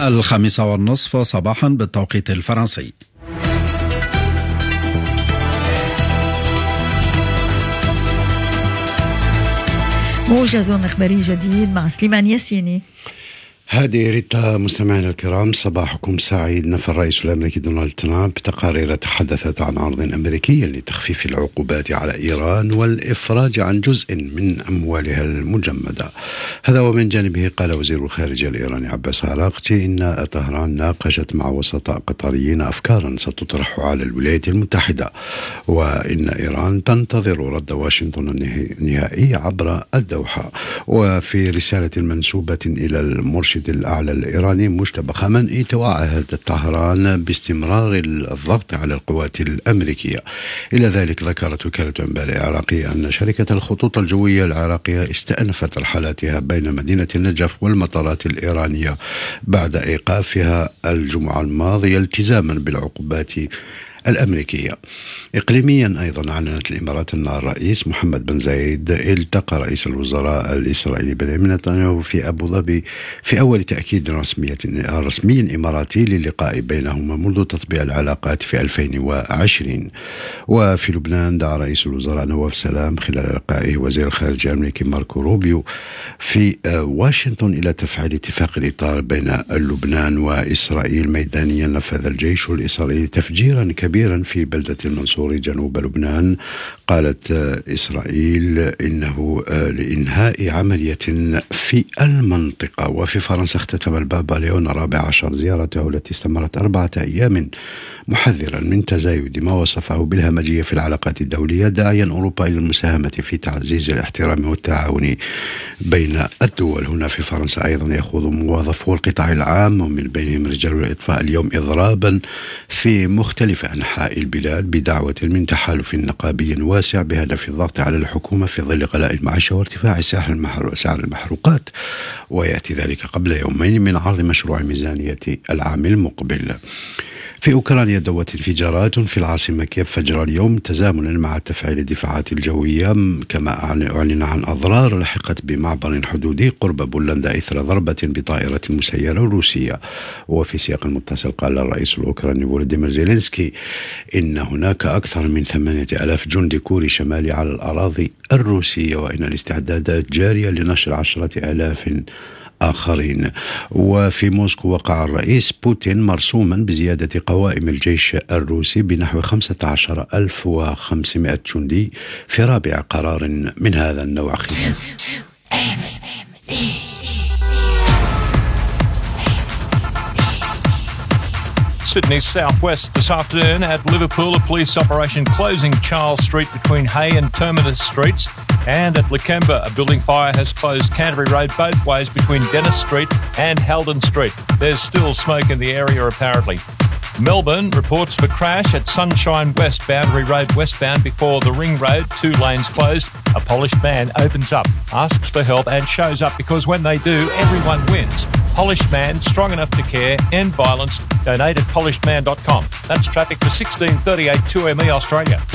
5:30 صباحا بالتوقيت الفرنسي. موجز إخباري جديد مع سليمان ياسيني. هذه ريتا. مستمعينا الكرام، صباحكم سعيد. نفى الرئيس الأمريكي دونالد ترامب تقارير تحدثت عن عرض أمريكي لتخفيف العقوبات على إيران والإفراج عن جزء من أموالها المجمدة. هذا ومن جانبه قال وزير الخارجية الإيراني عباس عراقجي إن طهران ناقشت مع وسطاء قطريين أفكارا ستطرح على الولايات المتحدة، وإن إيران تنتظر رد واشنطن النهائي عبر الدوحة. وفي رسالة منسوبة إلى المرشد الأعلى الإيراني مجتبى خامنئي توعد طهران باستمرار الضغط على القوات الأمريكية. إلى ذلك ذكرت وكالة أنباء العراقية أن شركة الخطوط الجوية العراقية استأنفت رحلاتها بين مدينة النجف والمطارات الإيرانية بعد إيقافها الجمعة الماضية التزاما بالعقوبات الأمريكية. إقليميا أيضا أعلنت الإمارات أن الرئيس محمد بن زايد التقى رئيس الوزراء الإسرائيلي بنيامين نتنياهو في أبو ظبي في أول تأكيد رسمي إماراتي للقاء بينهما منذ تطبيع العلاقات في 2020. وفي لبنان دعا رئيس الوزراء نواف سلام خلال لقائه وزير الخارجية الأمريكي ماركو روبيو في واشنطن إلى تفعيل اتفاق الإطار بين لبنان وإسرائيل. ميدانيا نفذ الجيش الإسرائيلي تفجيرا كبيرا في بلدة المنصورة جنوب لبنان. قالت إسرائيل إنه لإنهاء عملية في المنطقة. وفي فرنسا اختتم البابا ليون 14 زيارته التي استمرت 4 أيام محذرا من تزايد ما وصفه بالهمجية في العلاقات الدولية، داعيا أوروبا إلى المساهمة في تعزيز الاحترام والتعاون بين الدول. هنا في فرنسا أيضا يخوض موظفو القطاع العام ومن بينهم رجال الإطفاء اليوم إضرابا في مختلف أنحاء البلاد بدعوة من تحالف نقابي واسع بهدف الضغط على الحكومة في ظل غلاء المعيشة وارتفاع سعر المحروقات، ويأتي ذلك قبل يومين من عرض مشروع ميزانية العام المقبل. في أوكرانيا دوت انفجارات في العاصمة كييف فجر اليوم تزامنا مع تفعيل الدفاعات الجوية، كما أعلن عن أضرار لحقت بمعبر حدودي قرب بولندا إثر ضربة بطائرة مسيرة روسية. وفي سياق متصل قال الرئيس الأوكراني فولوديمير زيلينسكي إن هناك أكثر من 8,000 جندي كوري شمالي على الأراضي الروسية، وإن الاستعدادات جارية لنشر 10,000 آخرين. وفي موسكو وقع الرئيس بوتين مرسوما بزيادة قوائم الجيش الروسي بنحو 15,500 جندي في رابع قرار من هذا النوع خلال Sydney's southwest this afternoon at Liverpool, a police operation closing Charles Street between Hay and Terminus Streets. And at Lakemba, a building fire has closed Canterbury Road both ways between Dennis Street and Haldon Street. There's still smoke in the area apparently. Melbourne reports for crash at Sunshine West, Boundary Road westbound before the Ring Road, 2 lanes closed. A polished man opens up, asks for help and shows up because when they do, everyone wins. Polished man, strong enough to care, end violence. Donate at polishedman.com. That's traffic for 1638 2ME Australia.